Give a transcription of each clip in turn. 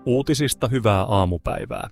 Uutisista hyvää aamupäivää.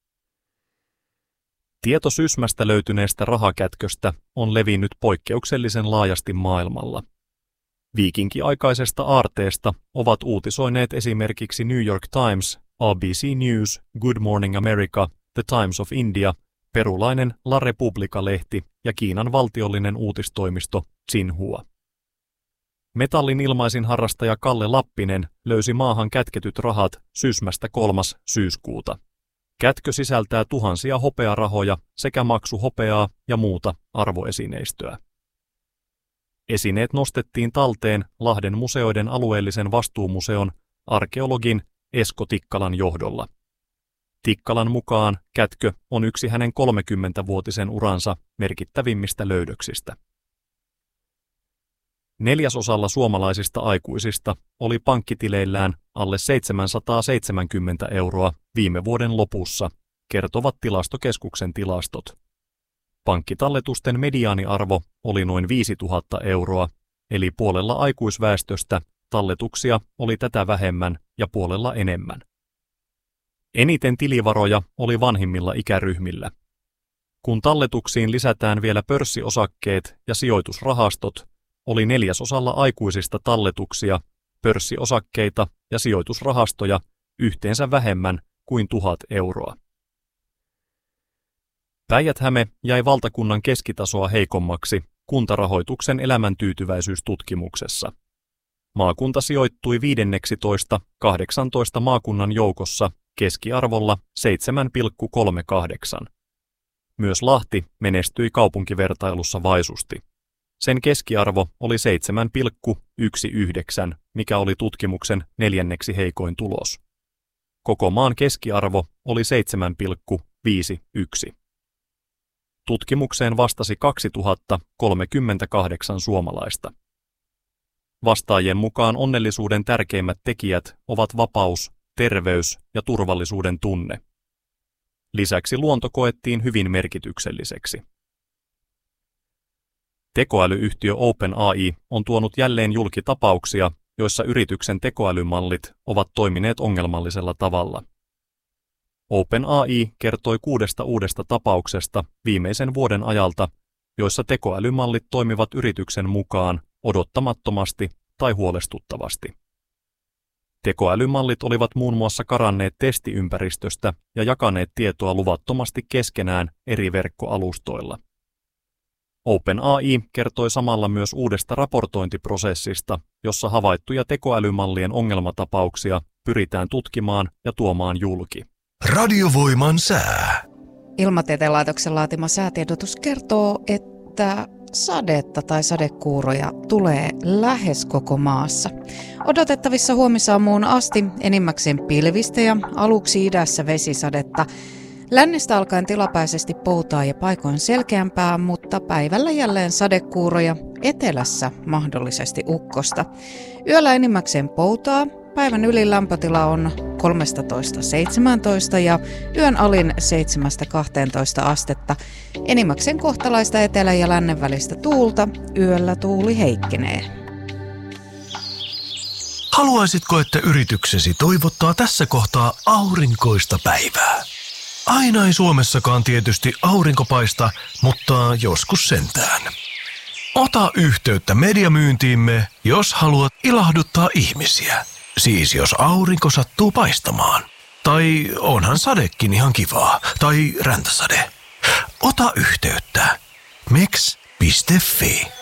Tieto Sysmästä löytyneestä rahakätköstä on levinnyt poikkeuksellisen laajasti maailmalla. Viikinkiaikaisesta aarteesta ovat uutisoineet esimerkiksi New York Times, ABC News, Good Morning America, The Times of India, perulainen La Repubblica-lehti ja Kiinan valtiollinen uutistoimisto Xinhua. Metallin ilmaisin harrastaja Kalle Lappinen löysi maahan kätketyt rahat Sysmästä 3. syyskuuta. Kätkö sisältää tuhansia hopearahoja sekä maksuhopeaa ja muuta arvoesineistöä. Esineet nostettiin talteen Lahden museoiden alueellisen vastuumuseon arkeologin Esko Tikkalan johdolla. Tikkalan mukaan kätkö on yksi hänen 30-vuotisen uransa merkittävimmistä löydöksistä. 4/4 suomalaisista aikuisista oli pankkitileillään alle 770 € viime vuoden lopussa, kertovat Tilastokeskuksen tilastot. Pankkitalletusten mediaaniarvo oli noin 5 000 €, eli puolella aikuisväestöstä talletuksia oli tätä vähemmän ja puolella enemmän. Eniten tilivaroja oli vanhimmilla ikäryhmillä. Kun talletuksiin lisätään vielä pörssiosakkeet ja sijoitusrahastot, oli 4/4 aikuisista talletuksia, pörssiosakkeita ja sijoitusrahastoja yhteensä vähemmän kuin 1 000 €. Päijät-Häme jäi valtakunnan keskitasoa heikommaksi kuntarahoituksen elämäntyytyväisyystutkimuksessa. Maakunta sijoittui 15/18 maakunnan joukossa keskiarvolla 7,38. Myös Lahti menestyi kaupunkivertailussa vaisusti. Sen keskiarvo oli 7,19, mikä oli tutkimuksen 4. heikoin tulos. Koko maan keskiarvo oli 7,51. Tutkimukseen vastasi 2038 suomalaista. Vastaajien mukaan onnellisuuden tärkeimmät tekijät ovat vapaus, terveys ja turvallisuuden tunne. Lisäksi luonto koettiin hyvin merkitykselliseksi. Tekoälyyhtiö OpenAI on tuonut jälleen julki tapauksia, joissa yrityksen tekoälymallit ovat toimineet ongelmallisella tavalla. OpenAI kertoi 6 uudesta tapauksesta viimeisen vuoden ajalta, joissa tekoälymallit toimivat yrityksen mukaan odottamattomasti tai huolestuttavasti. Tekoälymallit olivat muun muassa karanneet testiympäristöstä ja jakaneet tietoa luvattomasti keskenään eri verkkoalustoilla. OpenAI kertoi samalla myös uudesta raportointiprosessista, jossa havaittuja tekoälymallien ongelmatapauksia pyritään tutkimaan ja tuomaan julki. Radiovoiman sää. Ilmatieteen laitoksen laatima säätiedotus kertoo, että sadetta tai sadekuuroja tulee lähes koko maassa. Odotettavissa huomisaamuun asti enimmäkseen pilvistä ja aluksi idässä vesisadetta. Lännestä alkaen tilapäisesti poutaa ja paikoin selkeämpää, mutta päivällä jälleen sadekuuroja, etelässä mahdollisesti ukkosta. Yöllä enimmäkseen poutaa, päivän ylin lämpötila on 13–17 ja yön alin 7–12 astetta. Enimmäkseen kohtalaista etelä- ja lännen välistä tuulta, yöllä tuuli heikkenee. Haluaisitko, että yrityksesi toivottaa tässä kohtaa aurinkoista päivää? Aina ei Suomessakaan tietysti aurinko paista, mutta joskus sentään. Ota yhteyttä mediamyyntiimme, jos haluat ilahduttaa ihmisiä. Siis jos aurinko sattuu paistamaan. Tai onhan sadekin ihan kivaa. Tai räntäsade. Ota yhteyttä. meks.fi